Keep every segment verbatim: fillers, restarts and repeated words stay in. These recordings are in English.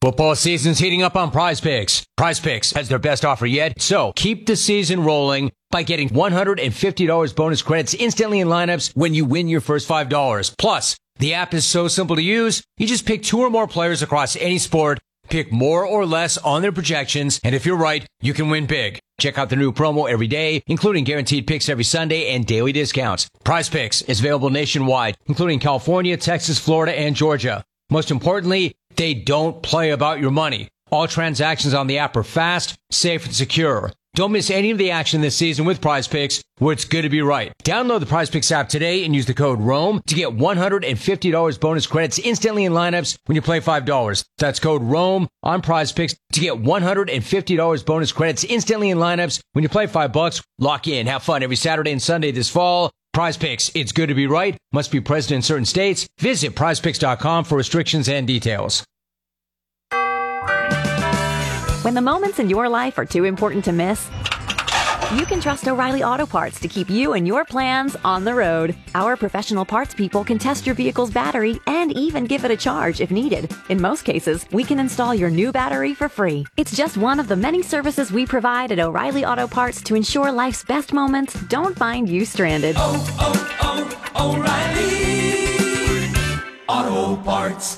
Football season's heating up on Prize Picks. Prize Picks has their best offer yet, so keep the season rolling by getting one hundred fifty dollars bonus credits instantly in lineups when you win your first five dollars. Plus, the app is so simple to use, you just pick two or more players across any sport, pick more or less on their projections, and if you're right, you can win big. Check out the new promo every day, including guaranteed picks every Sunday and daily discounts. Prize Picks is available nationwide, including California, Texas, Florida, and Georgia. Most importantly, they don't play about your money. All transactions on the app are fast, safe, and secure. Don't miss any of the action this season with Prize Picks, where it's good to be right. Download the Prize Picks app today and use the code ROAM to get one hundred fifty dollars bonus credits instantly in lineups when you play five dollars. That's code ROAM on Prize Picks to get one hundred fifty dollars bonus credits instantly in lineups when you play five bucks. Lock in. Have fun every Saturday and Sunday this fall. Prize Picks. It's good to be right. Must be present in certain states. Visit prize picks dot com for restrictions and details. When the moments in your life are too important to miss, you can trust O'Reilly Auto Parts to keep you and your plans on the road. Our professional parts people can test your vehicle's battery and even give it a charge if needed. In most cases, we can install your new battery for free. It's just one of the many services we provide at O'Reilly Auto Parts to ensure life's best moments don't find you stranded. Oh, oh, oh, O'Reilly Auto Parts.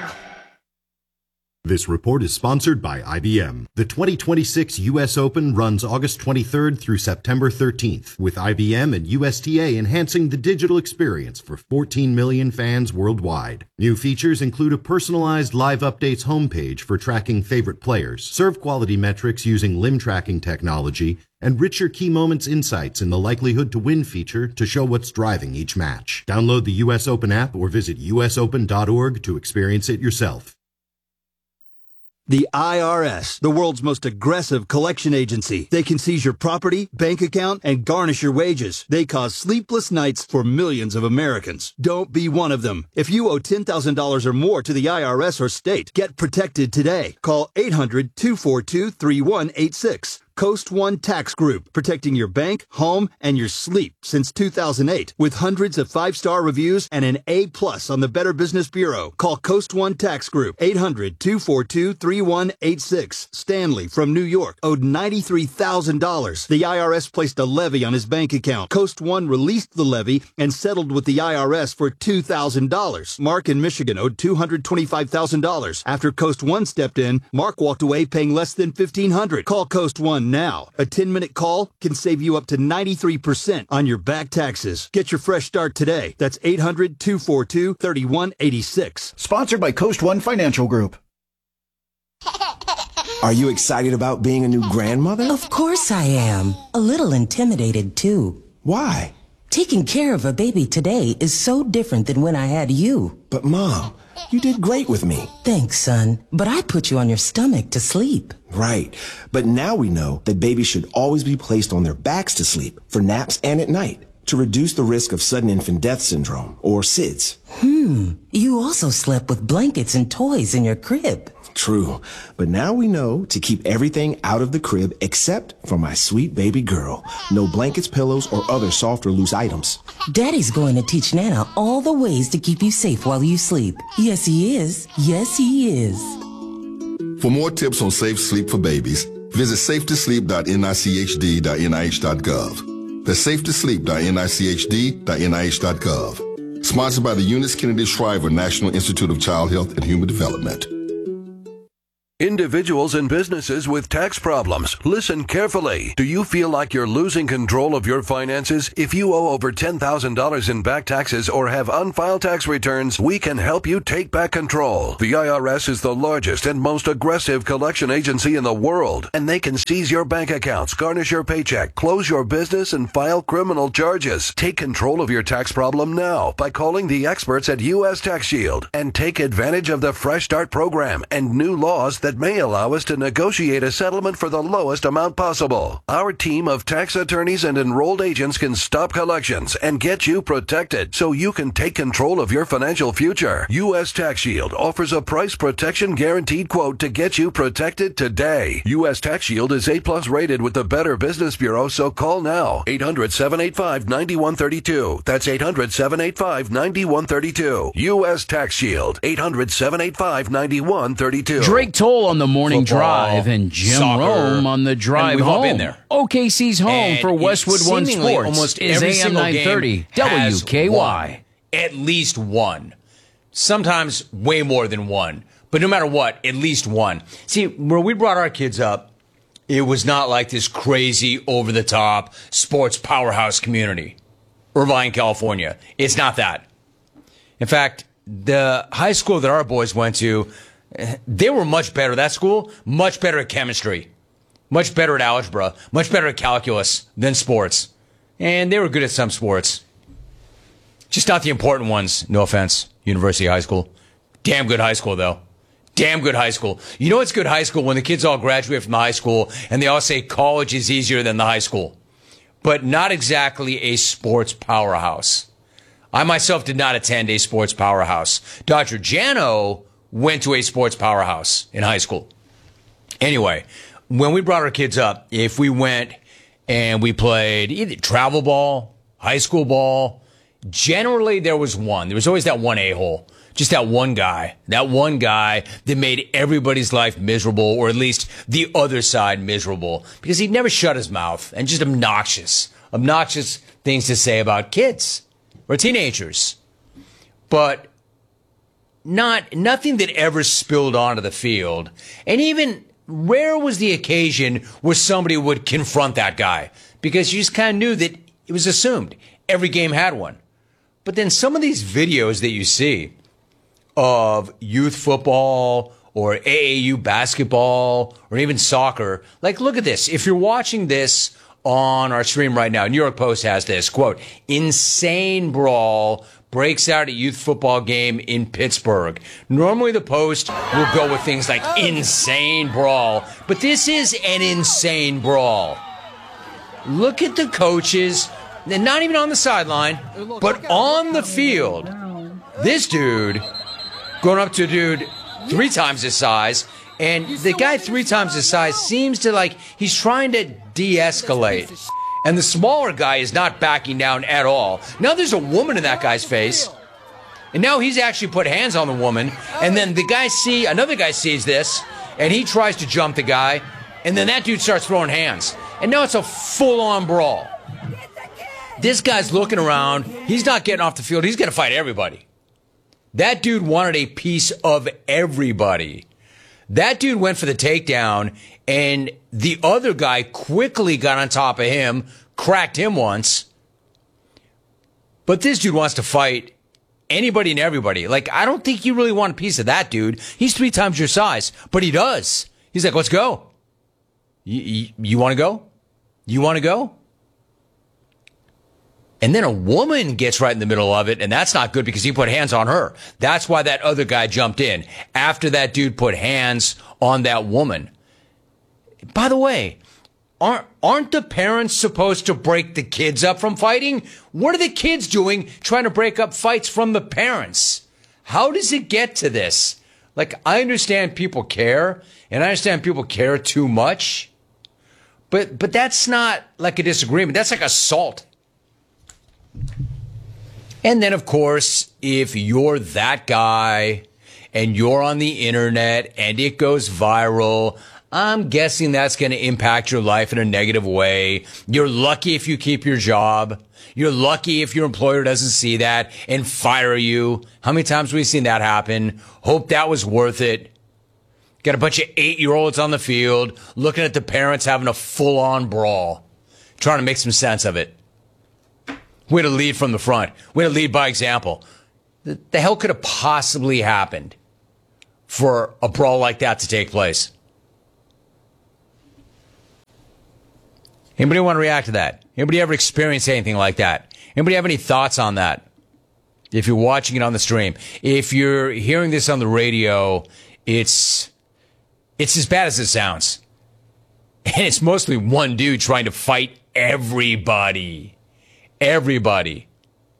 This report is sponsored by I B M. The twenty twenty-six U S Open runs August twenty-third through September thirteenth, with I B M and U S T A enhancing the digital experience for fourteen million fans worldwide. New features include a personalized live updates homepage for tracking favorite players, serve quality metrics using limb tracking technology, and richer key moments insights in the likelihood to win feature to show what's driving each match. Download the U S Open app or visit U S open dot org to experience it yourself. The I R S, the world's most aggressive collection agency. They can seize your property, bank account, and garnish your wages. They cause sleepless nights for millions of Americans. Don't be one of them. If you owe ten thousand dollars or more to the I R S or state, get protected today. Call eight hundred, two four two, three one eight six. Coast One Tax Group, protecting your bank, home, and your sleep since two thousand eight. With hundreds of five-star reviews and an A plus on the Better Business Bureau. Call Coast One Tax Group, eight hundred, two four two, three one eight six. Stanley from New York owed ninety-three thousand dollars. The I R S placed a levy on his bank account. Coast One released the levy and settled with the I R S for two thousand dollars. Mark in Michigan owed two hundred twenty-five thousand dollars. After Coast One stepped in, Mark walked away paying less than fifteen hundred dollars. Call Coast One now. A ten-minute call can save you up to ninety-three percent on your back taxes. Get your fresh start today. That's eight hundred, two four two, three one eight six. Sponsored by Coast One Financial Group. Are you excited about being a new grandmother? Of course I am. A little intimidated, too. Why? Taking care of a baby today is so different than when I had you. But, Mom, you did great with me. Thanks, son. But I put you on your stomach to sleep. Right. But now we know that babies should always be placed on their backs to sleep for naps and at night to reduce the risk of sudden infant death syndrome, or S I D S. Hmm. You also slept with blankets and toys in your crib. True. But now we know to keep everything out of the crib except for my sweet baby girl. No blankets, pillows, or other soft or loose items. Daddy's going to teach Nana all the ways to keep you safe while you sleep. Yes, he is. Yes, he is. For more tips on safe sleep for babies, visit safe to sleep dot N I C H D dot N I H dot gov. That's safe to sleep dot N I C H D dot N I H dot gov. Sponsored by the Eunice Kennedy Shriver National Institute of Child Health and Human Development. Individuals and businesses with tax problems, listen carefully. Do you feel like you're losing control of your finances? If you owe over ten thousand dollars in back taxes or have unfiled tax returns, we can help you take back control. The I R S is the largest and most aggressive collection agency in the world, and they can seize your bank accounts, garnish your paycheck, close your business, and file criminal charges. Take control of your tax problem now by calling the experts at U S Tax Shield and take advantage of the Fresh Start program and new laws that that may allow us to negotiate a settlement for the lowest amount possible. Our team of tax attorneys and enrolled agents can stop collections and get you protected so you can take control of your financial future. U S Tax Shield offers a price protection guaranteed quote to get you protected today. U S Tax Shield is A plus rated with the Better Business Bureau, so call now. eight hundred, seven eight five, nine one three two. That's eight hundred, seven eight five, nine one three two. U S Tax Shield. eight hundred, seven eight five, nine one three two. Drake Toll on the morning Football, drive and Jim soccer, Rome on the drive and we've home. all been there. O K C's home And for Westwood One seemingly Sports almost is every A M single nine thirty game W has K Y. one. At least one. Sometimes way more than one. But no matter what, at least one. See, where we brought our kids up, it was not like this crazy, over-the-top sports powerhouse community. Irvine, California. It's not that. In fact, the high school that our boys went to, they were much better. That school, much better at chemistry, much better at algebra, much better at calculus than sports. And they were good at some sports. Just not the important ones. No offense, University High School. Damn good high school, though. Damn good high school. You know it's good high school when the kids all graduate from the high school and they all say college is easier than the high school. But not exactly a sports powerhouse. I myself did not attend a sports powerhouse. Doctor Jano went to a sports powerhouse in high school. Anyway, when we brought our kids up, if we went and we played either travel ball, high school ball, generally there was one. There was always that one a-hole. Just that one guy, that one guy that made everybody's life miserable, or at least the other side miserable, because he'd never shut his mouth, and just obnoxious, obnoxious things to say about kids or teenagers. But not, nothing that ever spilled onto the field. And even rare was the occasion where somebody would confront that guy, because you just kind of knew that it was assumed every game had one. But then some of these videos that you see of youth football or A A U basketball or even soccer. Like, look at this. If you're watching this on our stream right now, New York Post has this, quote, insane brawl breaks out at youth football game in Pittsburgh. Normally the Post will go with things like insane brawl, but this is an insane brawl. Look at the coaches, and not even on the sideline, but on the field. This dude going up to a dude three times his size, and the guy three times his size seems to, like, he's trying to de-escalate. And the smaller guy is not backing down at all. Now there's a woman in that guy's face, and now he's actually put hands on the woman, and then the guy see, another guy sees this, and he tries to jump the guy, and then that dude starts throwing hands. And now it's a full-on brawl. This guy's looking around. He's not getting off the field. He's going to fight everybody. That dude wanted a piece of everybody. That dude went for the takedown, and the other guy quickly got on top of him, cracked him once. But this dude wants to fight anybody and everybody. Like, I don't think you really want a piece of that dude. He's three times your size, but he does. He's like, let's go. You, you, you want to go? You want to go? And then a woman gets right in the middle of it, and that's not good because he put hands on her. That's why that other guy jumped in, after that dude put hands on that woman. By the way, aren't, aren't the parents supposed to break the kids up from fighting? What are the kids doing trying to break up fights from the parents? How does it get to this? Like, I understand people care, and I understand people care too much, but but that's not like a disagreement. That's like assault. And then, of course, if you're that guy and you're on the internet and it goes viral, I'm guessing that's going to impact your life in a negative way. You're lucky if you keep your job. You're lucky if your employer doesn't see that and fire you. How many times have we seen that happen? Hope that was worth it. Got a bunch of eight-year-olds on the field looking at the parents having a full-on brawl, trying to make some sense of it. Way to lead from the front. Way to lead by example. The, the hell could have possibly happened for a brawl like that to take place? Anybody want to react to that? Anybody ever experienced anything like that? Anybody have any thoughts on that? If you're watching it on the stream. If you're hearing this on the radio, it's It's as bad as it sounds. And it's mostly one dude trying to fight everybody. Everybody.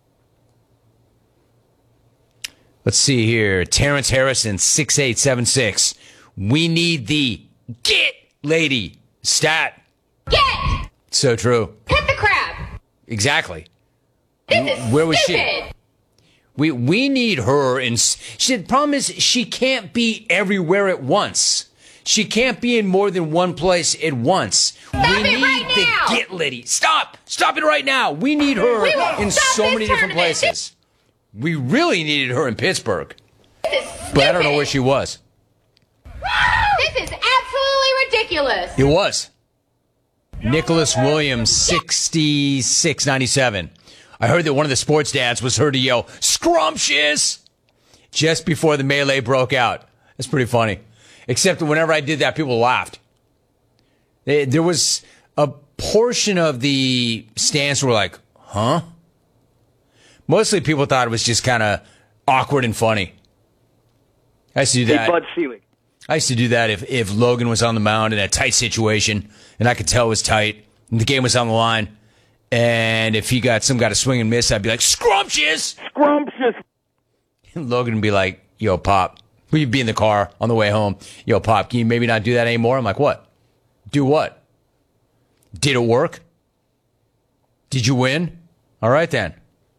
Let's see here. Terrence Harrison, six eight seven six. We need the get lady stat. Get! So true. Hit the crap! Exactly. This is Where was stupid. she? We we need her. And she, the problem is she can't be everywhere at once. She can't be in more than one place at once. Stop we it need right the now. get lady. Stop! Stop it right now. We need her We will in stop so this many different tournament. places. We really needed her in Pittsburgh, This is stupid. but I don't know where she was. This is absolutely ridiculous. It was. Nicholas Williams, sixty-six ninety-seven. I heard that one of the sports dads was heard to yell, "Scrumptious!" just before the melee broke out. That's pretty funny. Except that whenever I did that, people laughed. There was a portion of the stands were like, huh? Mostly people thought it was just kind of awkward and funny. I used to do Hey, that. Bud Selig. I used to do that if, if Logan was on the mound in a tight situation, and I could tell it was tight, and the game was on the line, and if he got some kind of swing and miss, I'd be like, "Scrumptious!" Scrumptious. And Logan would be like, "Yo, Pop," we'd be in the car on the way home. "Yo, Pop, can you maybe not do that anymore?" I'm like, "What? Do what? Did it work? Did you win? All right, then."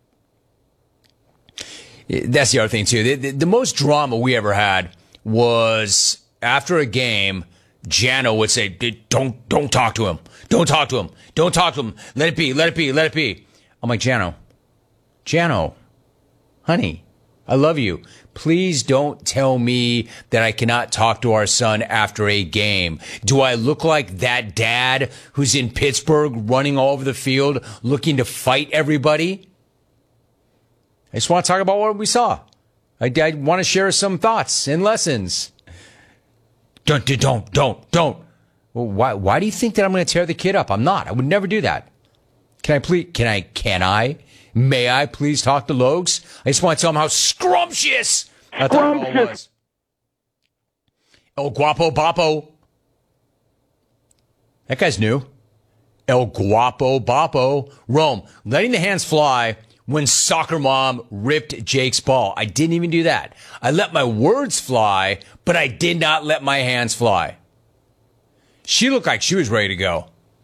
That's the other thing, too. The, the, the most drama we ever had was after a game, Jano would say, don't, don't talk to him. Don't talk to him. Don't talk to him. Let it be. Let it be. Let it be. I'm like, Jano, Jano, honey, I love you. Please don't tell me that I cannot talk to our son after a game. Do I look like that dad who's in Pittsburgh running all over the field looking to fight everybody? I just want to talk about what we saw. I, I want to share some thoughts and lessons. Don't, don't, don't, don't. Well, why, why do you think that I'm going to tear the kid up? I'm not. I would never do that. Can I please, can I, can I, may I please talk to Logs? I just want to tell him how scrumptious I thought it all was. El Guapo Bapo. That guy's new. El Guapo Bapo. Rome, letting the hands fly when soccer mom ripped Jake's ball. I didn't even do that. I let my words fly, but I did not let my hands fly. She looked like she was ready to go.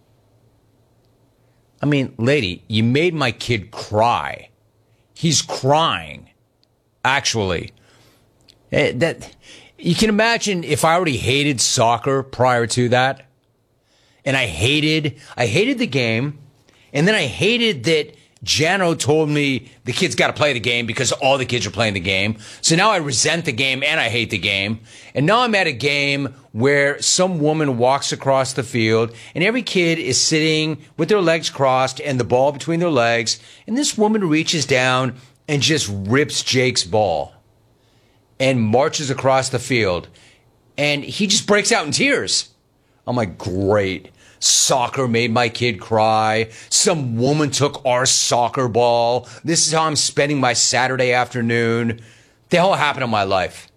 I mean, lady, you made my kid cry. He's crying, actually. Eh, that you can imagine if I already hated soccer prior to that, and I hated, I hated the game, and then I hated that Jano told me the kids got to play the game because all the kids are playing the game. So now I resent the game and I hate the game. And now I'm at a game where some woman walks across the field and every kid is sitting with their legs crossed and the ball between their legs. And this woman reaches down and just rips Jake's ball and marches across the field. And he just breaks out in tears. I'm like, great. Soccer made my kid cry. Some woman took our soccer ball. This is how I'm spending my Saturday afternoon. The hell happened in my life?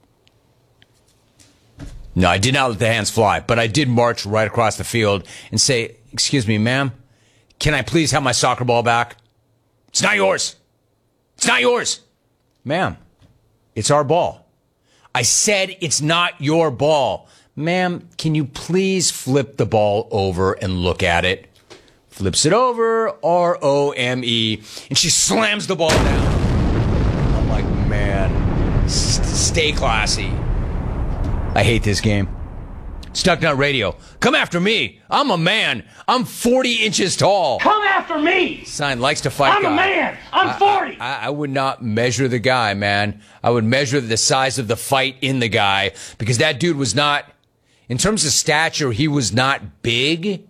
No, I did not let the hands fly, but I did march right across the field and say, "Excuse me, ma'am, can I please have my soccer ball back?" "It's not yours. It's not yours." "Ma'am, it's our ball." "I said it's not your ball." "Ma'am, can you please flip the ball over and look at it?" Flips it over, R O M E, and she slams the ball down. I'm like, man, s- stay classy. I hate this game. Stucknut Radio. Come after me. I'm a man. I'm forty inches tall. Come after me. Sign likes to fight I'm guy. a man. I'm forty. I, I, I would not measure the guy, man. I would measure the size of the fight in the guy because that dude was not... In terms of stature, he was not big,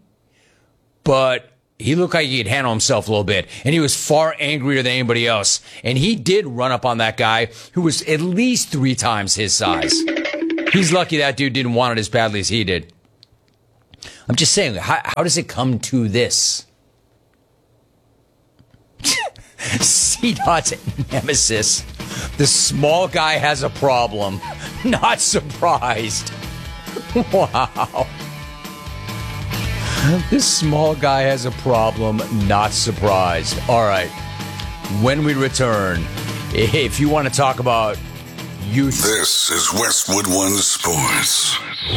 but he looked like he could handle himself a little bit. And he was far angrier than anybody else. And he did run up on that guy who was at least three times his size. He's lucky that dude didn't want it as badly as he did. I'm just saying, how, how does it come to this? C-Dot's nemesis. The small guy has a problem. Not surprised. Wow. This small guy has a problem, not surprised. All right. When we return, if you want to talk about youth. This is Westwood One Sports.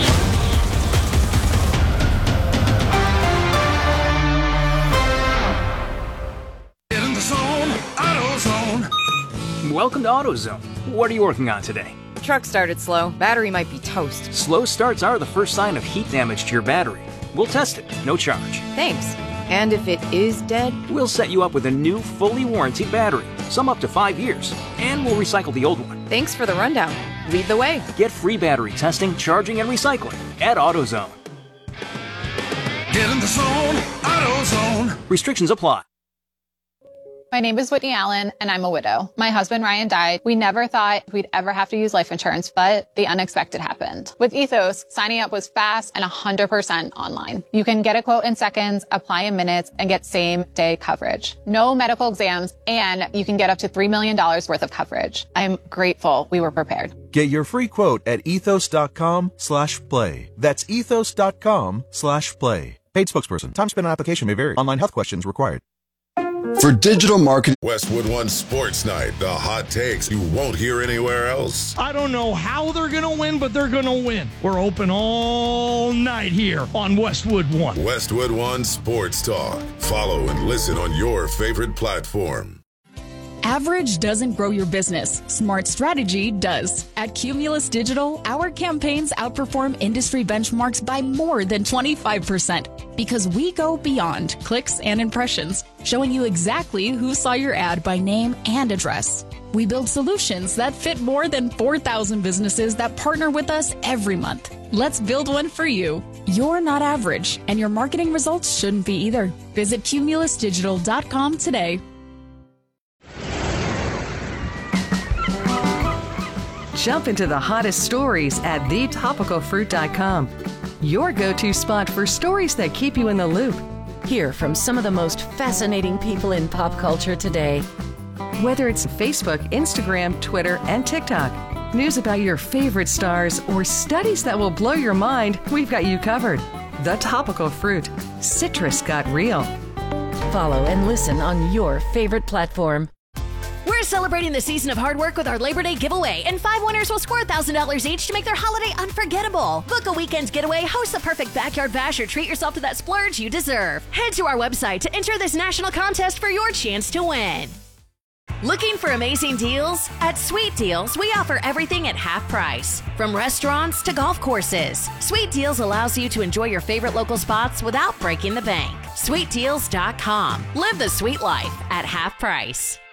Get in the zone, AutoZone. Welcome to AutoZone. What are you working on today? Truck started slow. Battery might be toast. Slow starts are the first sign of heat damage to your battery. We'll test it, no charge. Thanks. And if it is dead? We'll set you up with a new, fully warranted battery, some up to five years, and we'll recycle the old one. Thanks for the rundown. Lead the way. Get free battery testing, charging, and recycling at AutoZone. Get in the zone, AutoZone. Restrictions apply. My name is Whitney Allen, and I'm a widow. My husband, Ryan, died. We never thought we'd ever have to use life insurance, but the unexpected happened. With Ethos, signing up was fast and one hundred percent online. You can get a quote in seconds, apply in minutes, and get same-day coverage. No medical exams, and you can get up to three million dollars worth of coverage. I'm grateful we were prepared. Get your free quote at ethos.com slash play. That's ethos.com slash play. Paid spokesperson. Time spent on application may vary. Online health questions required. For digital marketing, Westwood One Sports Night, the hot takes you won't hear anywhere else. I don't know how they're going to win, but they're going to win. We're open all night here on Westwood One. Westwood One Sports Talk. Follow and listen on your favorite platform. Average doesn't grow your business. Smart strategy does. At Cumulus Digital, our campaigns outperform industry benchmarks by more than twenty-five percent because we go beyond clicks and impressions, showing you exactly who saw your ad by name and address. We build solutions that fit more than four thousand businesses that partner with us every month. Let's build one for you. You're not average, and your marketing results shouldn't be either. Visit cumulus digital dot com today. Jump into the hottest stories at the topical fruit dot com. Your go-to spot for stories that keep you in the loop. Hear from some of the most fascinating people in pop culture today. Whether it's Facebook, Instagram, Twitter, and TikTok, news about your favorite stars, or studies that will blow your mind, we've got you covered. The Topical Fruit. Citrus got real. Follow and listen on your favorite platform. We're celebrating the season of hard work with our Labor Day giveaway, and five winners will score one thousand dollars each to make their holiday unforgettable. Book a weekend getaway, host the perfect backyard bash, or treat yourself to that splurge you deserve. Head to our website to enter this national contest for your chance to win. Looking for amazing deals? At Sweet Deals, we offer everything at half price, from restaurants to golf courses. Sweet Deals allows you to enjoy your favorite local spots without breaking the bank. sweet deals dot com. Live the sweet life at half price.